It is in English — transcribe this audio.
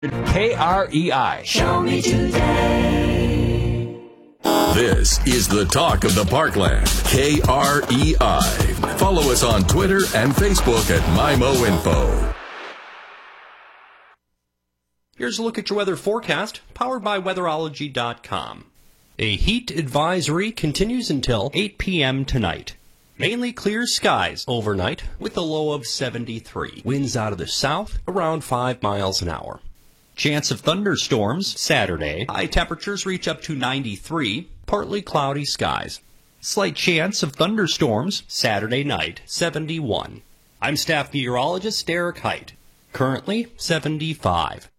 KREI. Show me today. This is the talk of the Parkland, KREI. Follow us on Twitter and Facebook at MyMoInfo. Here's a look at your weather forecast, powered by weatherology.com. A heat advisory continues until 8 p.m. tonight. Mainly clear skies overnight with a low of 73. Winds out of the south around 5 miles an hour. Chance of thunderstorms Saturday. High temperatures reach up to 93. Partly cloudy skies. Slight chance of thunderstorms Saturday night, 71. I'm staff meteorologist Derek Height. Currently 75.